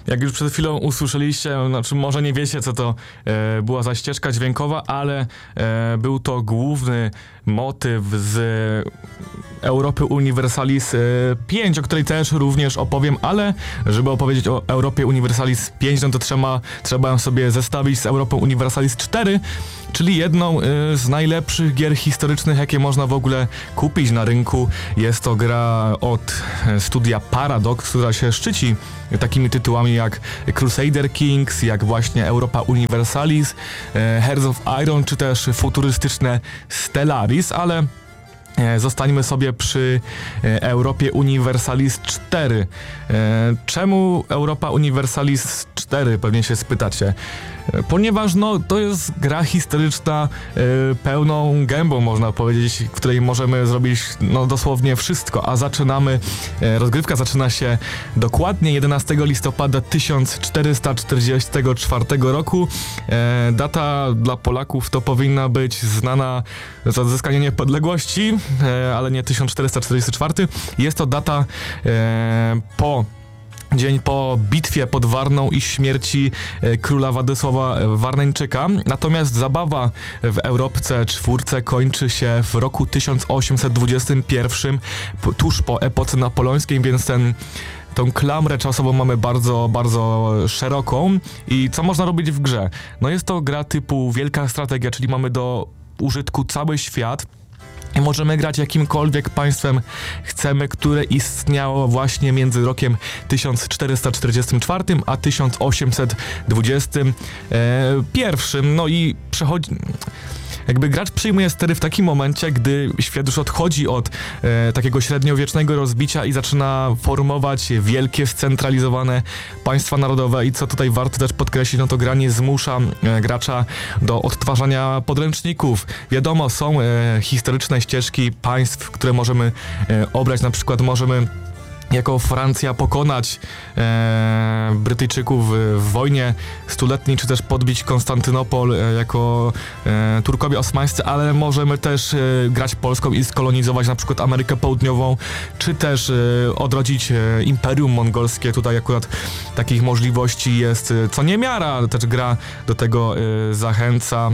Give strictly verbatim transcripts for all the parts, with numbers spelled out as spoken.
Jak już przed chwilą usłyszeliście, znaczy może nie wiecie, co to e, była za ścieżka dźwiękowa, ale e, był to główny motyw z Europy Universalis pięć, o której też również opowiem, ale żeby opowiedzieć o Europie Universalis pięć, no to trzeba, trzeba ją sobie zestawić z Europą Universalis cztery, czyli jedną z najlepszych gier historycznych, jakie można w ogóle kupić na rynku. Jest to gra od studia Paradox, która się szczyci takimi tytułami jak Crusader Kings, jak właśnie Europa Universalis, Hearts of Iron, czy też futurystyczne Stellaris, ale zostańmy sobie przy Europie Universalis cztery. Czemu Europa Universalis cztery? Pewnie się spytacie. Ponieważ no, to jest gra historyczna e, pełną gębą, można powiedzieć, w której możemy zrobić no, dosłownie wszystko, a zaczynamy, e, rozgrywka zaczyna się dokładnie jedenastego listopada tysiąc czterysta czterdziestego czwartego roku. E, data dla Polaków to powinna być znana za odzyskanie niepodległości, e, ale nie tysiąc czterysta czterdziesty czwarty. Jest to data e, po dzień po bitwie pod Warną i śmierci e, króla Władysława Warneńczyka. Natomiast zabawa w Europce czwórce kończy się w roku tysiąc osiemset dwudziestym pierwszym, p- tuż po epoce napoleońskiej, więc ten tą klamrę czasową mamy bardzo, bardzo szeroką. I co można robić w grze? No jest to gra typu wielka strategia, czyli mamy do użytku cały świat. I możemy grać jakimkolwiek państwem chcemy, które istniało właśnie między rokiem tysiąc czterysta czterdziestym czwartym a tysiąc osiemset dwudziestym pierwszym. No i przechodzi... Jakby gracz przyjmuje stery w takim momencie, gdy świat już odchodzi od e, takiego średniowiecznego rozbicia i zaczyna formować wielkie, scentralizowane państwa narodowe. I co tutaj warto też podkreślić, no to gra nie zmusza e, gracza do odtwarzania podręczników. Wiadomo, są e, historyczne ścieżki państw, które możemy e, obrać. Na przykład możemy jako Francja pokonać e, Brytyjczyków w wojnie stuletniej, czy też podbić Konstantynopol e, jako e, Turkowie osmańscy, ale możemy też e, grać Polską i skolonizować na przykład Amerykę Południową, czy też e, odrodzić e, Imperium Mongolskie. Tutaj akurat takich możliwości jest e, co niemiara, ale też gra do tego e, zachęca,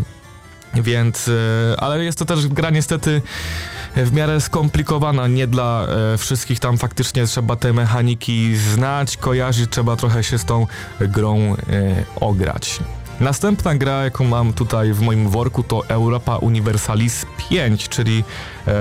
więc, e, ale jest to też gra niestety w miarę skomplikowana, nie dla e, wszystkich. Tam faktycznie trzeba te mechaniki znać, kojarzyć, trzeba trochę się z tą grą e, ograć. Następna gra, jaką mam tutaj w moim worku, to Europa Universalis pięć, czyli e,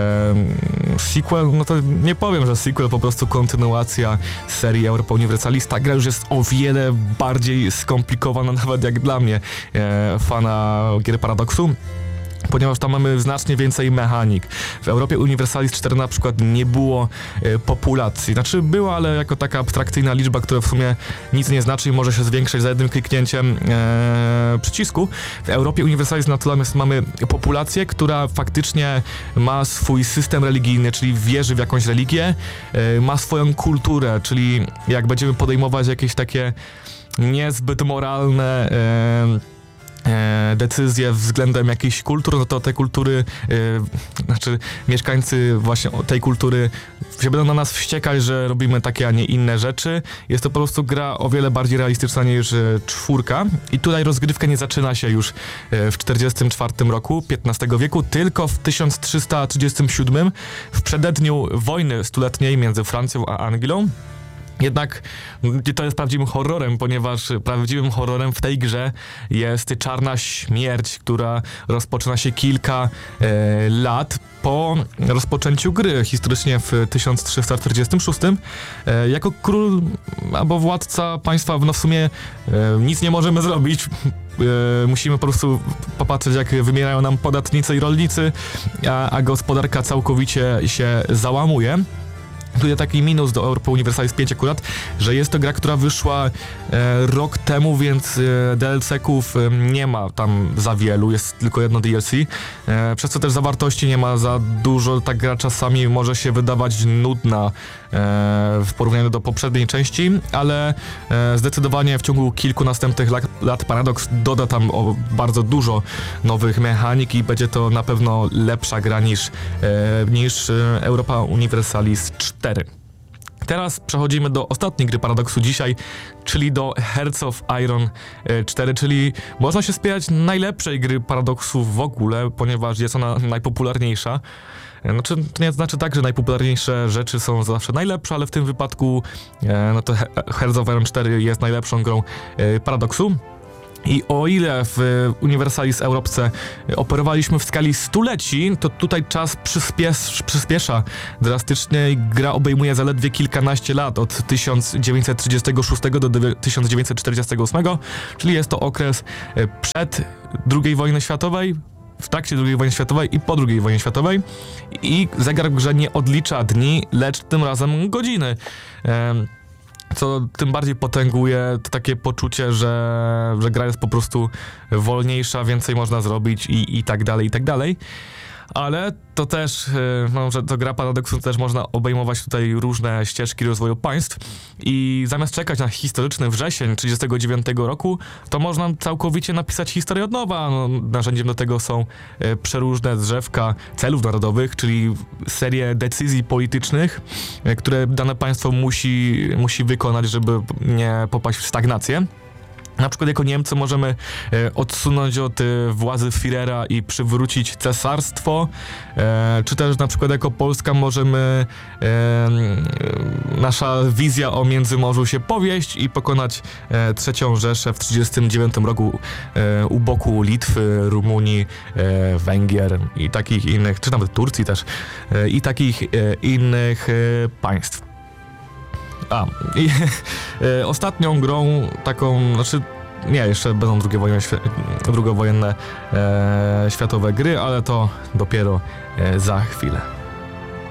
sequel, no to nie powiem, że sequel, po prostu kontynuacja serii Europa Universalis. Ta gra już jest o wiele bardziej skomplikowana, nawet jak dla mnie, e, fana gier Paradoxu, ponieważ tam mamy znacznie więcej mechanik. W Europie Universalis cztery na przykład nie było e, populacji. Znaczy była, ale jako taka abstrakcyjna liczba, która w sumie nic nie znaczy i może się zwiększyć za jednym kliknięciem e, przycisku. W Europie Universalis natomiast mamy populację, która faktycznie ma swój system religijny, czyli wierzy w jakąś religię, e, ma swoją kulturę, czyli jak będziemy podejmować jakieś takie niezbyt moralne e, E, decyzje względem jakichś kultur, no to te kultury, e, znaczy mieszkańcy właśnie tej kultury się będą na nas wściekać, że robimy takie, a nie inne rzeczy. Jest to po prostu gra o wiele bardziej realistyczna niż e, czwórka i tutaj rozgrywka nie zaczyna się już e, w czterdziestym czwartym roku piętnastego wieku, tylko w tysiąc trzysta trzydziestym siódmym, w przededniu wojny stuletniej między Francją a Anglią. Jednak to jest prawdziwym horrorem, ponieważ prawdziwym horrorem w tej grze jest czarna śmierć, która rozpoczyna się kilka e, lat po rozpoczęciu gry, historycznie w tysiąc trzysta czterdziestym szóstym. E, jako król albo władca państwa, no w sumie e, nic nie możemy zrobić. E, musimy po prostu popatrzeć, jak wymierają nam podatnicy i rolnicy, a, a gospodarka całkowicie się załamuje. Tutaj taki minus do Europa Universalis pięć akurat, że jest to gra, która wyszła e, rok temu, więc e, D L C-ków e, nie ma tam za wielu, jest tylko jedno D L C, e, przez co też zawartości nie ma za dużo, ta gra czasami może się wydawać nudna e, w porównaniu do poprzedniej części, ale e, zdecydowanie w ciągu kilku następnych lat, lat Paradox doda tam o, bardzo dużo nowych mechanik i będzie to na pewno lepsza gra niż, e, niż e, Europa Universalis cztery. teraz przechodzimy do ostatniej gry Paradoksu dzisiaj, czyli do Hearts of Iron cztery, czyli można się spodziewać najlepszej gry Paradoksu w ogóle, ponieważ jest ona najpopularniejsza. Znaczy, to nie znaczy tak, że najpopularniejsze rzeczy są zawsze najlepsze, ale w tym wypadku no to Hearts of Iron cztery jest najlepszą grą Paradoksu. I o ile w Universalis Europce operowaliśmy w skali stuleci, to tutaj czas przyspiesz, przyspiesza drastycznie i gra obejmuje zaledwie kilkanaście lat, od tysiąc dziewięćset trzydziestego szóstego do tysiąc dziewięćset czterdziestego ósmego, czyli jest to okres przed drugiej wojny światowej, w trakcie drugiej wojny światowej i po drugiej wojnie światowej. I zegar w grze nie odlicza dni, lecz tym razem godziny. Ehm, co tym bardziej potęguje to takie poczucie, że, że gra jest po prostu wolniejsza, więcej można zrobić i, i tak dalej, i tak dalej. Ale to też, no, że to gra Paradoksu też można obejmować tutaj różne ścieżki rozwoju państw i zamiast czekać na historyczny wrzesień trzydziestego dziewiątego roku, to można całkowicie napisać historię od nowa. No, narzędziem do tego są e, przeróżne drzewka celów narodowych, czyli serię decyzji politycznych, e, które dane państwo musi, musi wykonać, żeby nie popaść w stagnację. Na przykład jako Niemcy możemy e, odsunąć od e, władzy Führera i przywrócić cesarstwo, e, czy też na przykład jako Polska możemy e, nasza wizja o Międzymorzu się powieść i pokonać e, trzecią Rzeszę w trzydziestym dziewiątym roku e, u boku Litwy, Rumunii, e, Węgier i takich innych, czy nawet Turcji też, e, i takich e, innych e, państw. A, i e, ostatnią grą taką, znaczy nie, jeszcze będą drugie wojenne, drugowojenne e, światowe gry, ale to dopiero e, za chwilę.